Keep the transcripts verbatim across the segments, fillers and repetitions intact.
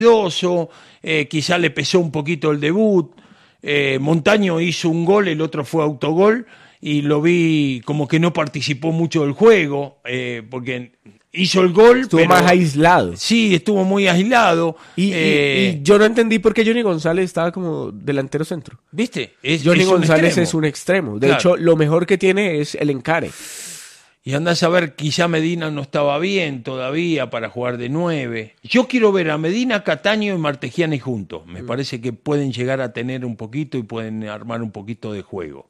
eh, quizá le pesó un poquito el debut. eh, Montaño hizo un gol, el otro fue autogol, y lo vi como que no participó mucho del juego, eh, porque hizo el gol, estuvo pero más aislado. Sí, estuvo muy aislado. Y, eh, y, y yo no entendí por qué Johnny González estaba como delantero centro. ¿Viste? Es, Johnny es un González extremo. es un extremo. De Claro. hecho, lo mejor que tiene es el encare. Y andás a ver, quizá Medina no estaba bien todavía para jugar de nueve. Yo quiero ver a Medina, Cataño y Martegiani juntos. Me mm. parece que pueden llegar a tener un poquito y pueden armar un poquito de juego.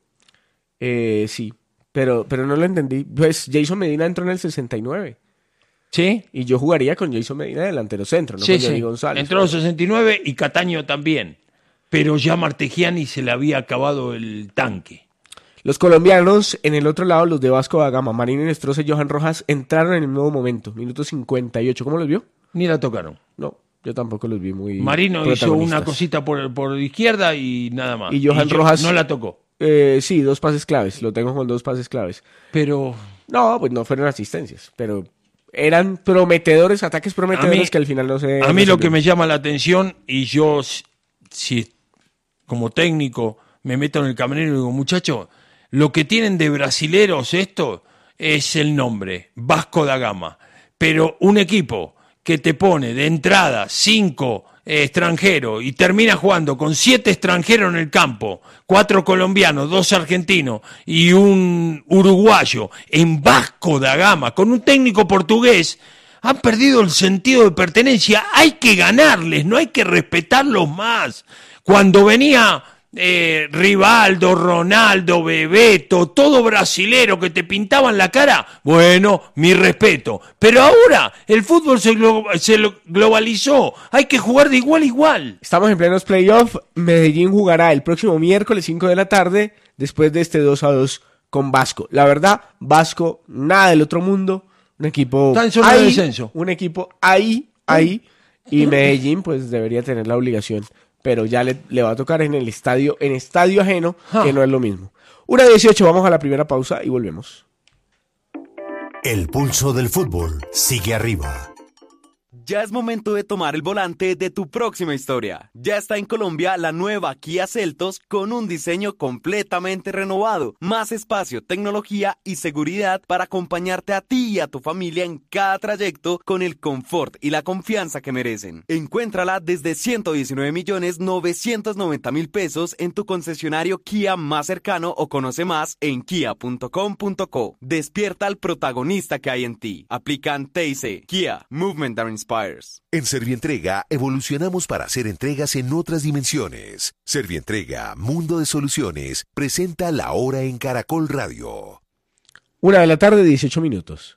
Eh, sí, pero, pero no lo entendí. Pues Jason Medina entró en el sesenta y nueve. ¿Sí? Y yo jugaría con Jason Medina delantero centro, no sí, con Johnny sí. González. Entró en el sesenta y nueve y Cataño también. Pero ya Martegiani se le había acabado el tanque. Los colombianos, en el otro lado, los de Vasco da Gama, Marino Inestrosa y Johan Rojas, entraron en el nuevo momento, minuto cincuenta y ocho. ¿Cómo los vio? Ni la tocaron. No, yo tampoco los vi muy Marino hizo una cosita por, por izquierda y nada más. Y Johan y Rojas no la tocó. Eh, sí, dos pases claves, lo tengo con dos pases claves. Pero... No, pues no fueron asistencias, pero eran prometedores, ataques prometedores mí, que al final no se... A no mí se lo vio. que me llama la atención, y yo, si como técnico me meto en el camerino y digo, muchachos, lo que tienen de brasileros esto es el nombre, Vasco da Gama. Pero un equipo que te pone de entrada cinco eh, extranjeros y termina jugando con siete extranjeros en el campo, cuatro colombianos, dos argentinos y un uruguayo en Vasco da Gama, con un técnico portugués, han perdido el sentido de pertenencia. Hay que ganarles, no hay que respetarlos más. Cuando venía... Eh, Rivaldo, Ronaldo, Bebeto, todo brasilero que te pintaban la cara, bueno, mi respeto, pero ahora el fútbol se, glo- se globalizó, hay que jugar de igual a igual. Estamos en plenos playoff. Medellín jugará el próximo miércoles cinco de la tarde después de este dos a dos con Vasco. La verdad, Vasco, nada del otro mundo, un equipo Está en zona de descenso. Un equipo ahí, ahí, y Medellín pues debería tener la obligación, pero ya le, le va a tocar en el estadio, en estadio ajeno, ah. que no es lo mismo. una dieciocho, vamos a la primera pausa y volvemos. El pulso del fútbol sigue arriba. Ya es momento de tomar el volante de tu próxima historia. Ya está en Colombia la nueva Kia Seltos con un diseño completamente renovado, más espacio, tecnología y seguridad para acompañarte a ti y a tu familia en cada trayecto con el confort y la confianza que merecen. Encuéntrala desde ciento diecinueve millones novecientos noventa mil pesos en tu concesionario Kia más cercano o conoce más en kia punto com punto co. Despierta al protagonista que hay en ti. Aplican T I C. Kia, Movement that Inspires. En Servientrega evolucionamos para hacer entregas en otras dimensiones. Servientrega, Mundo de Soluciones, presenta La Hora en Caracol Radio. Una de la tarde, dieciocho minutos.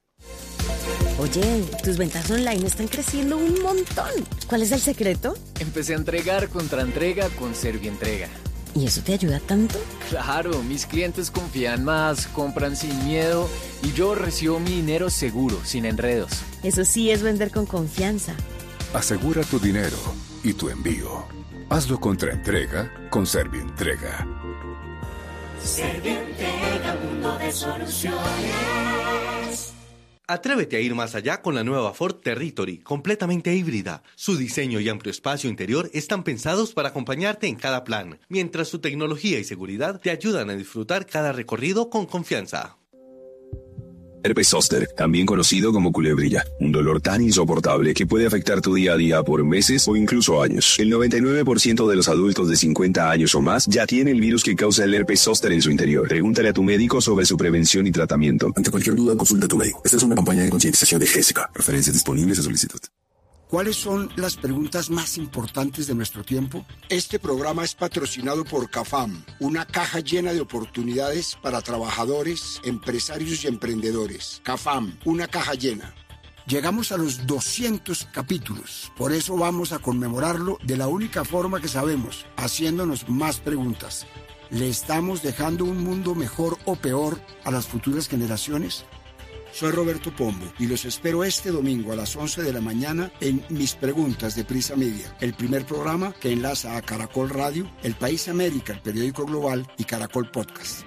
Oye, tus ventas online están creciendo un montón. ¿Cuál es el secreto? Empecé a entregar contra entrega con Servientrega. ¿Y eso te ayuda tanto? Claro, mis clientes confían más, compran sin miedo y yo recibo mi dinero seguro, sin enredos. Eso sí es vender con confianza. Asegura tu dinero y tu envío. Hazlo contra entrega con Servientrega. Servientrega, mundo de soluciones. Atrévete a ir más allá con la nueva Ford Territory, completamente híbrida. Su diseño y amplio espacio interior están pensados para acompañarte en cada plan, mientras su tecnología y seguridad te ayudan a disfrutar cada recorrido con confianza. Herpes zóster, también conocido como culebrilla, un dolor tan insoportable que puede afectar tu día a día por meses o incluso años. El noventa y nueve por ciento de los adultos de cincuenta años o más ya tiene el virus que causa el herpes zóster en su interior. Pregúntale a tu médico sobre su prevención y tratamiento. Ante cualquier duda, consulta a tu médico. Esta es una campaña de concientización de Jessica. Referencias disponibles a solicitud. ¿Cuáles son las preguntas más importantes de nuestro tiempo? Este programa es patrocinado por CAFAM, una caja llena de oportunidades para trabajadores, empresarios y emprendedores. CAFAM, una caja llena. Llegamos a los doscientos capítulos, por eso vamos a conmemorarlo de la única forma que sabemos, haciéndonos más preguntas. ¿Le estamos dejando un mundo mejor o peor a las futuras generaciones? Soy Roberto Pombo y los espero este domingo a las once de la mañana en Mis Preguntas de Prisa Media, el primer programa que enlaza a Caracol Radio, El País América, el periódico global y Caracol Podcast.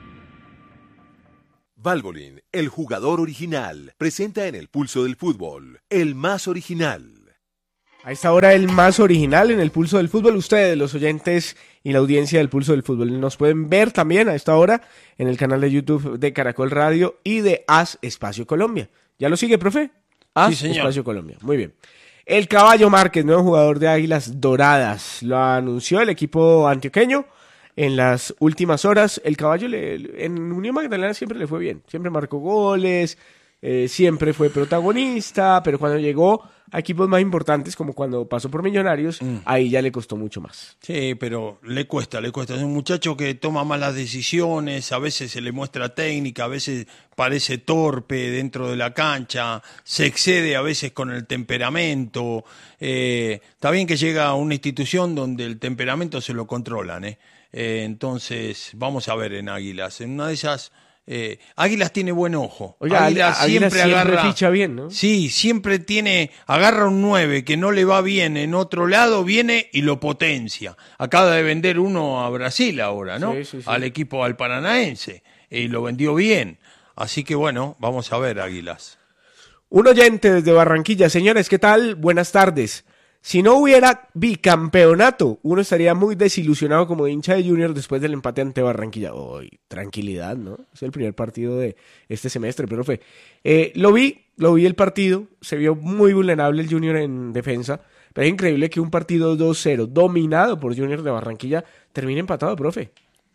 Valvoline, el jugador original, presenta en el pulso del fútbol, el más original. A esta hora el más original en el Pulso del Fútbol. Ustedes, los oyentes y la audiencia del Pulso del Fútbol, nos pueden ver también a esta hora en el canal de YouTube de Caracol Radio y de As Espacio Colombia. ¿Ya lo sigue, profe? As Sí, señor. Espacio Colombia. Muy bien. El Caballo Márquez, nuevo jugador de Águilas Doradas, lo anunció el equipo antioqueño en las últimas horas. El Caballo le, en Unión Magdalena siempre le fue bien, siempre marcó goles, eh, siempre fue protagonista, pero cuando llegó a equipos más importantes, como cuando pasó por Millonarios, mm. ahí ya le costó mucho más. Sí, pero le cuesta, le cuesta. Es un muchacho que toma malas decisiones, a veces se le muestra técnica, a veces parece torpe dentro de la cancha, se excede a veces con el temperamento. Eh, está bien que llega a una institución donde el temperamento se lo controlan, ¿eh? Eh, entonces, vamos a ver en Águilas. En una de esas... Eh, Águilas tiene buen ojo. Oiga, Águilas, Águilas siempre, siempre agarra, ficha bien, ¿no? Sí, siempre tiene, agarra un nueve que no le va bien en otro lado, viene y lo potencia. Acaba de vender uno a Brasil ahora, ¿no? Sí, sí, sí. Al equipo al Paranaense, y lo vendió bien. Así que bueno, vamos a ver, Águilas. Un oyente desde Barranquilla. Señores, ¿qué tal? Buenas tardes. Si no hubiera bicampeonato, uno estaría muy desilusionado como hincha de Junior después del empate ante Barranquilla. Uy, tranquilidad, ¿no? Es el primer partido de este semestre, profe. Eh, lo vi, lo vi el partido, se vio muy vulnerable el Junior en defensa, pero es increíble que un partido dos cero, dominado por Junior de Barranquilla, termine empatado, profe.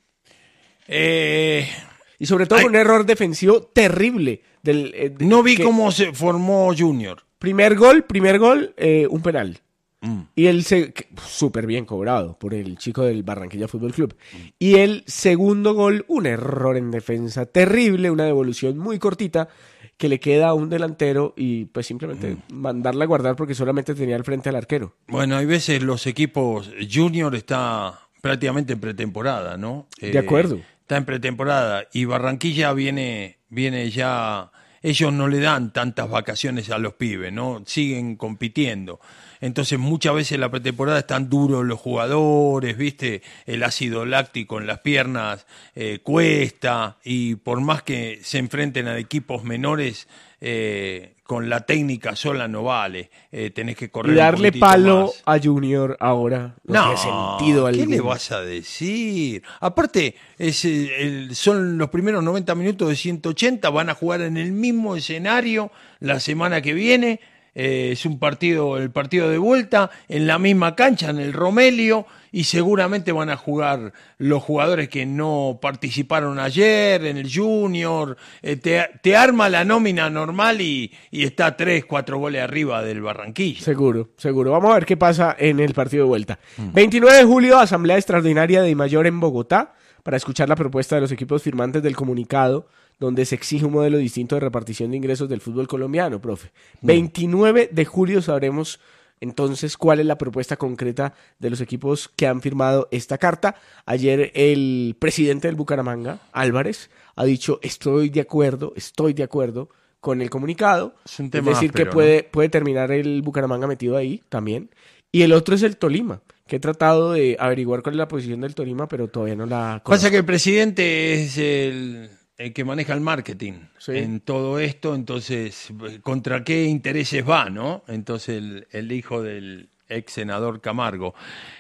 Eh... Y sobre todo Ay. un error defensivo terrible. Del, eh, de, no vi que... cómo se formó Junior. Primer gol, primer gol, eh, un penal. Mm. Y el se... súper bien cobrado por el chico del Barranquilla Fútbol Club. Mm. Y el segundo gol, un error en defensa terrible, una devolución muy cortita que le queda a un delantero y pues simplemente mm. mandarla a guardar porque solamente tenía al frente al arquero. Bueno, hay veces los equipos Junior está prácticamente en pretemporada, ¿no? De eh, acuerdo. Está en pretemporada y Barranquilla viene, viene ya... Ellos no le dan tantas vacaciones a los pibes, ¿no? Siguen compitiendo. Entonces muchas veces la pretemporada están duros los jugadores, ¿viste? El ácido láctico en las piernas eh, cuesta y por más que se enfrenten a equipos menores, eh, con la técnica sola no vale. Eh, tenés que correr. Y darle un palo más. a Junior ahora no, no tiene sentido ¿qué alguno. le vas a decir? Aparte, es el, el, son los primeros noventa minutos de ciento ochenta, van a jugar en el mismo escenario la semana que viene. Eh, es un partido, el partido de vuelta, en la misma cancha, en el Romelio, y seguramente van a jugar los jugadores que no participaron ayer en el Junior. Eh, te, te arma la nómina normal y, y está tres, cuatro goles arriba del Barranquilla. Seguro, seguro. Vamos a ver qué pasa en el partido de vuelta. Mm. veintinueve de julio, Asamblea Extraordinaria de Dimayor en Bogotá, para escuchar la propuesta de los equipos firmantes del comunicado donde se exige un modelo distinto de repartición de ingresos del fútbol colombiano, profe. Mm. veintinueve de julio sabremos entonces cuál es la propuesta concreta de los equipos que han firmado esta carta. Ayer el presidente del Bucaramanga, Álvarez, ha dicho estoy de acuerdo, estoy de acuerdo con el comunicado. Es un tema Es decir, áspero, que puede, ¿no? puede terminar el Bucaramanga metido ahí también. Y el otro es el Tolima, que he tratado de averiguar cuál es la posición del Tolima, pero todavía no la conozco. Pasa que el presidente es el... el que maneja el marketing sí. en todo esto, entonces, ¿contra qué intereses va, no? Entonces, el, el hijo del ex senador Camargo.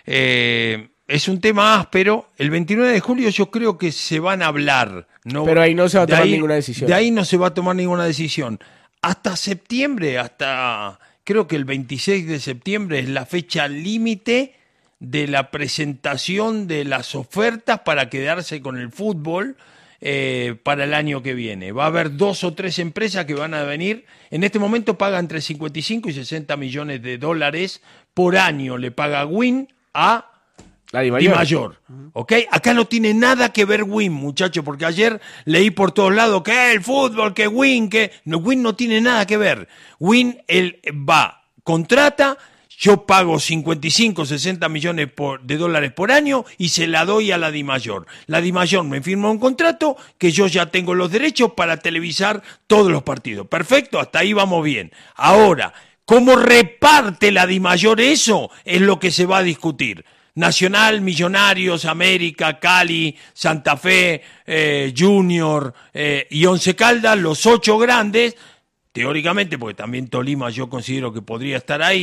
Eh, es un tema áspero. El veintinueve de julio yo creo que se van a hablar. No, Pero ahí no se va a tomar ahí, ninguna decisión. De ahí no se va a tomar ninguna decisión. Hasta septiembre, hasta creo que el veintiséis de septiembre es la fecha límite de la presentación de las ofertas para quedarse con el fútbol. Eh, para el año que viene. Va a haber dos o tres empresas que van a venir. En este momento pagan entre cincuenta y cinco y sesenta millones de dólares por año. Le paga Win a la Dimayor. Dimayor. ¿Ok? Acá no tiene nada que ver Win, muchachos, porque ayer leí por todos lados que el fútbol, que Win, que... No, Win no tiene nada que ver. Win él va, contrata... Yo pago cincuenta y cinco, sesenta millones por, de dólares por año y se la doy a la Dimayor. La Dimayor me firma un contrato que yo ya tengo los derechos para televisar todos los partidos. Perfecto, hasta ahí vamos bien. Ahora, ¿cómo reparte la Dimayor eso? Es lo que se va a discutir. Nacional, Millonarios, América, Cali, Santa Fe, eh, Junior eh, y Once Caldas, los ocho grandes, teóricamente, porque también Tolima yo considero que podría estar ahí,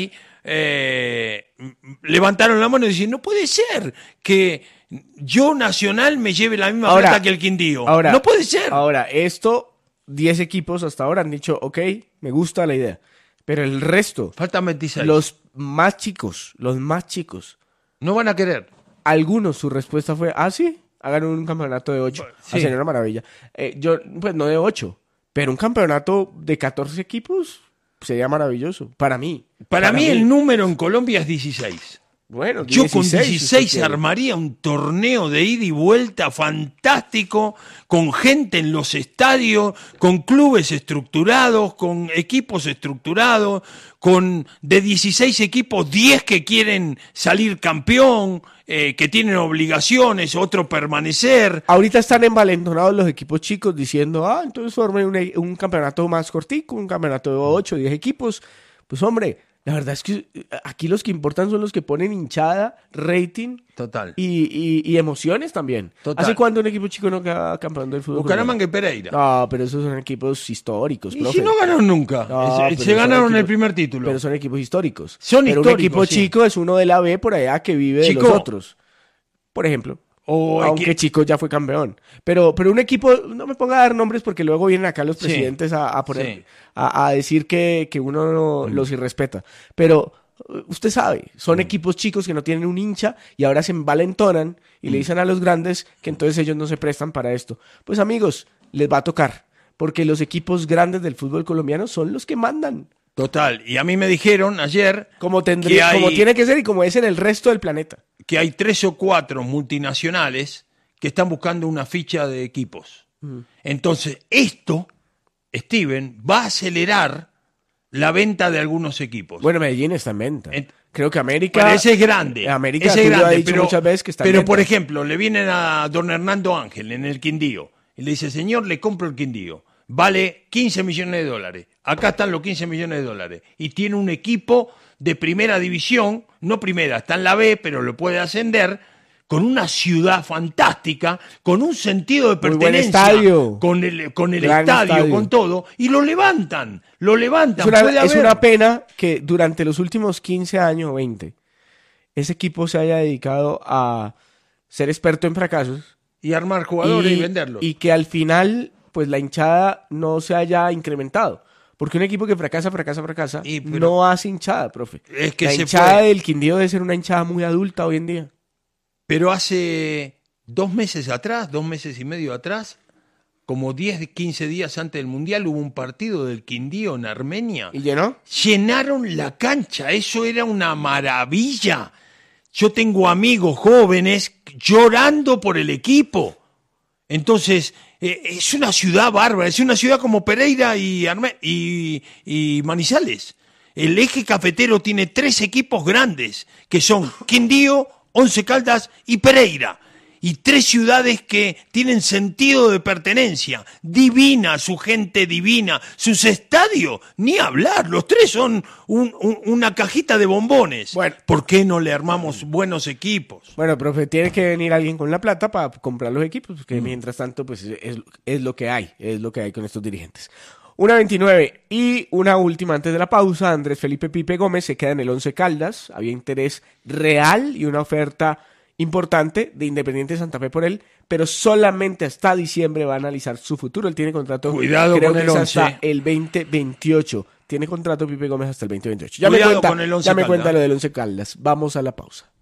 eh, levantaron la mano y decían, no puede ser que yo Nacional me lleve la misma ahora, plata que el Quindío. Ahora, no puede ser. Ahora, esto, diez equipos hasta ahora han dicho, ok, me gusta la idea. Pero el resto, faltan veintiséis. Los más chicos, los más chicos. No van a querer. Algunos, su respuesta fue, ah, sí, hagan un campeonato de ocho. Sí. Ah, sería una maravilla. Eh, yo, pues no de ocho, pero un campeonato de catorce equipos sería maravilloso. Para mí. Para, para mí, mí el número en Colombia es dieciséis. Bueno, yo con dieciséis armaría un torneo de ida y vuelta fantástico, con gente en los estadios, con clubes estructurados, con equipos estructurados, con de dieciséis equipos, diez que quieren salir campeón, eh, que tienen obligaciones, otro permanecer. Ahorita están envalentonados los equipos chicos diciendo, ah, entonces formen un, un campeonato más cortico, un campeonato de ocho, diez equipos. Pues hombre, la verdad es que aquí los que importan son los que ponen hinchada, rating. Total. Y, y, y emociones también. Total. ¿Hace cuándo un equipo chico no queda campeón del fútbol? Bucaramanga y Pereira. No, pero esos son equipos históricos, ¿Y profe? si no ganaron nunca? No, se se ganaron equipos, el primer título. Pero son equipos históricos. Son pero históricos, un equipo sí. chico es uno de la B por allá que vive Chico. de los otros. Por ejemplo. O aunque que... Chico ya fue campeón. Pero, pero un equipo, no me ponga a dar nombres porque luego vienen acá los presidentes sí. a, a, poner, sí. a, a decir que, que uno no, mm. los irrespeta. Pero usted sabe, son mm. equipos chicos que no tienen un hincha y ahora se envalentonan y mm. le dicen a los grandes que entonces ellos no se prestan para esto. Pues amigos, les va a tocar, porque los equipos grandes del fútbol colombiano son los que mandan. Total, y a mí me dijeron ayer como, tendría, hay, como tiene que ser y como es en el resto del planeta. Que hay tres o cuatro multinacionales que están buscando una ficha de equipos. Mm. Entonces, esto, Steven, va a acelerar la venta de algunos equipos. Bueno, Medellín está en venta. En, Creo que América... Bueno, ese es grande. América ese es grande, ha dicho pero, muchas veces que está Pero, en venta. por ejemplo, le vienen a don Hernando Ángel en el Quindío y le dice, señor, le compro el Quindío. Vale quince millones de dólares. Acá están los quince millones de dólares. Y tiene un equipo de primera división, no primera, está en la B, pero lo puede ascender, con una ciudad fantástica, con un sentido de pertenencia, estadio. con el, con el estadio, estadio, con todo, y lo levantan, lo levantan. Es una, puede es haber... una pena que durante los últimos quince años o veinte, ese equipo se haya dedicado a ser experto en fracasos. Y armar jugadores y, y venderlos. Y que al final, pues la hinchada no se haya incrementado. Porque un equipo que fracasa, fracasa, fracasa, y, no hace hinchada, profe. Es que la se hinchada fue. del Quindío debe ser una hinchada muy adulta hoy en día. Pero hace dos meses atrás, dos meses y medio atrás, como diez, quince días antes del Mundial, hubo un partido del Quindío en Armenia. ¿Y llenó? Llenaron la cancha, eso era una maravilla. Yo tengo amigos jóvenes llorando por el equipo. Entonces, eh, es una ciudad bárbara, es una ciudad como Pereira y, Arme- y, y Manizales. El eje cafetero tiene tres equipos grandes, que son Quindío, Once Caldas y Pereira. Y tres ciudades que tienen sentido de pertenencia. Divina, su gente divina. Sus estadios, ni hablar. Los tres son un, un, una cajita de bombones. Bueno. ¿Por qué no le armamos buenos equipos? Bueno, profe, tiene que venir alguien con la plata para comprar los equipos, porque mm. mientras tanto, pues es, es lo que hay. Es lo que hay con estos dirigentes. una veintinueve y una última antes de la pausa. Andrés Felipe Pipe Gómez se queda en el Once Caldas. Había interés real y una oferta importante de Independiente Santa Fe por él, pero solamente hasta diciembre va a analizar su futuro. Él tiene contrato, Cuidado creo con que el es once. hasta el veinte veintiocho. Tiene contrato Pipe Gómez hasta el veinte veintiocho. Ya Cuidado me cuenta, con el Once ya me Caldas. cuenta lo del Once Caldas. Vamos a la pausa.